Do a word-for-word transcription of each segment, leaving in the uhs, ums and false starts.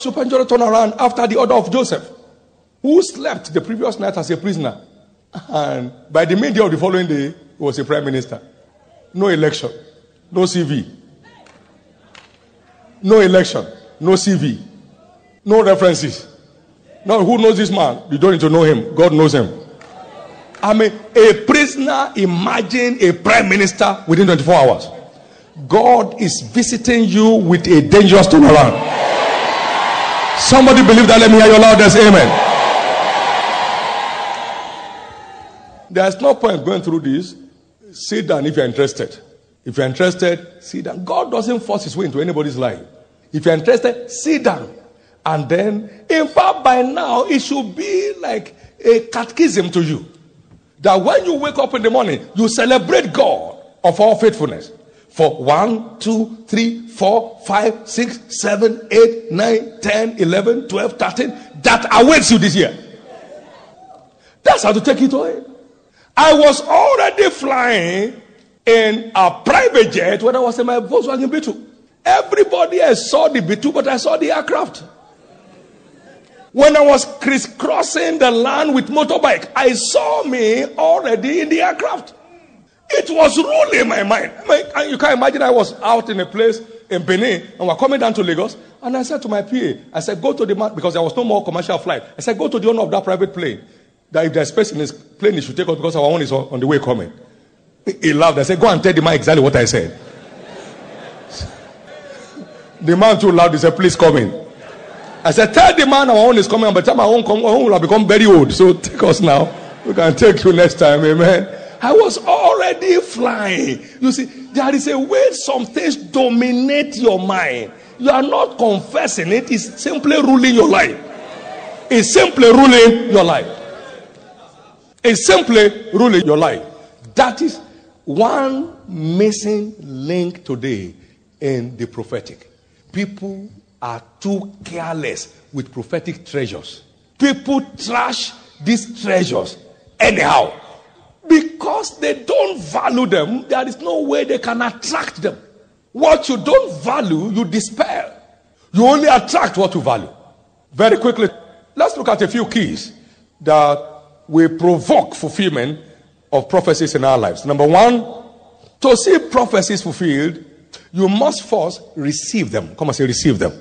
Obanjo turned around after the order of Joseph, who slept the previous night as a prisoner. And by the midday of the following day, he was a prime minister. No election, no C V. No election, no C V, no references. Now, who knows this man? You don't need to know him. God knows him. I mean, a prisoner, imagine a prime minister within twenty-four hours. God is visiting you with a dangerous turnaround. Somebody believe that? Let me hear your loudest amen. There's no point going through this. Sit down if you're interested. If you're interested, sit down. God doesn't force his way into anybody's life. If you're interested, sit down. And then, in fact, by now, it should be like a catechism to you. That when you wake up in the morning, you celebrate God of all faithfulness. For one, two, three, four, five, six, seven, eight, nine, ten, eleven, twelve, thirteen. That awaits you this year. That's how to take it away. I was already flying in a private jet when I was in my Volkswagen B two. Everybody else saw the B two, but I saw the aircraft. When I was crisscrossing the land with motorbike, I saw me already in the aircraft. It was ruling my mind. I mean, you can imagine I was out in a place in Benin and we're coming down to Lagos. And I said to my P A, I said, go to the man, because there was no more commercial flight. I said, go to the owner of that private plane. That if there's space in his plane, he should take us because our own is on the way coming. He laughed. I said, go and tell the man exactly what I said. The man too loud. He said, please come in. I said, tell the man our own is coming. By the time our own, come, our own will have become very old. So take us now. We can take you next time. Amen. I was already flying. You see, there is a way some things dominate your mind. You are not confessing it. It's simply ruling your life. It's simply ruling your life. It's simply ruling your life. That is one missing link today in the prophetic. People are too careless with prophetic treasures. People trash these treasures anyhow. Because they don't value them, there is no way they can attract them. What you don't value, you dispel. You only attract what you value. Very quickly, let's look at a few keys that will provoke fulfillment of prophecies in our lives. Number one, to see prophecies fulfilled, you must first receive them. Come and say, receive them.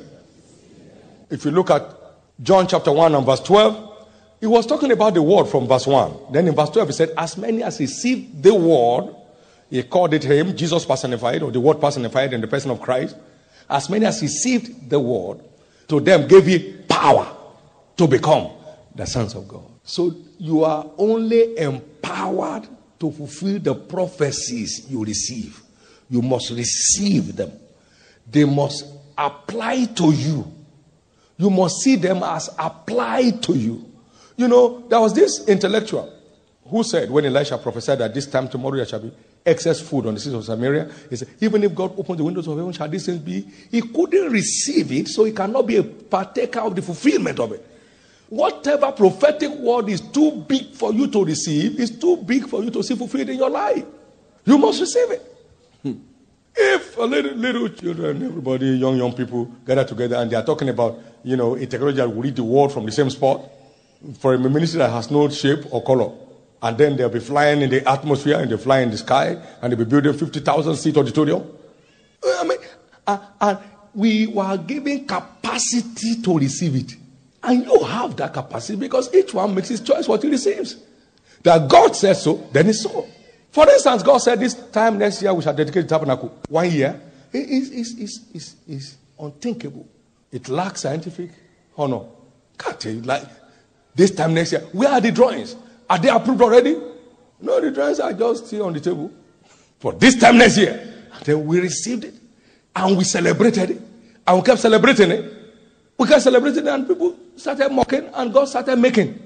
If you look at John chapter one and verse twelve, he was talking about the word from verse one. Then in verse twelve, he said, as many as received the word, he called it him, Jesus personified, or the word personified in the person of Christ. As many as received the word, to them gave he power to become the sons of God. So you are only empowered to fulfill the prophecies you receive. You must receive them. They must apply to you. You must see them as applied to you. You know, there was this intellectual who said, when Elisha prophesied that this time tomorrow there shall be excess food on the cities of Samaria, he said, even if God opens the windows of heaven, shall these things be? He couldn't receive it, so he cannot be a partaker of the fulfillment of it. Whatever prophetic word is too big for you to receive is too big for you to see fulfilled in your life. You must receive it. Hmm. If a little, little children, everybody, young, young people gather together and they are talking about, you know, a technology that will read the word from the same spot for a ministry that has no shape or color. And then they'll be flying in the atmosphere and they fly in the sky and they'll be building fifty thousand seat auditorium. I mean, and, and we were given capacity to receive it. And you have that capacity because each one makes his choice what he receives. That God says so, then it's so. For instance, God said this time next year we shall dedicate the tabernacle. One year. It is it's, it's, it's, it's unthinkable. It lacks scientific honor. Can't tell you, like, this time next year. Where are the drawings? Are they approved already? No, the drawings are just still on the table. For this time next year. And then we received it. And we celebrated it. And we kept celebrating it. We kept celebrating it and people started mocking and God started making.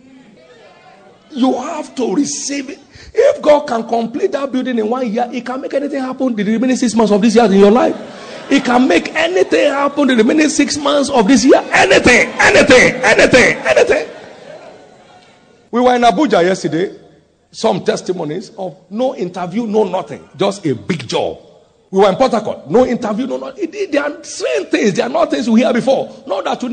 You have to receive it. If God can complete that building in one year, He can make anything happen in the remaining six months of this year in your life. He can make anything happen in the remaining six months of this year. Anything, anything, anything, anything. We were in Abuja yesterday. Some testimonies of no interview, no nothing. Just a big job. We were in Port Harcourt. No interview, no, no. It, it, they are strange things. They are not things we hear before. Not that you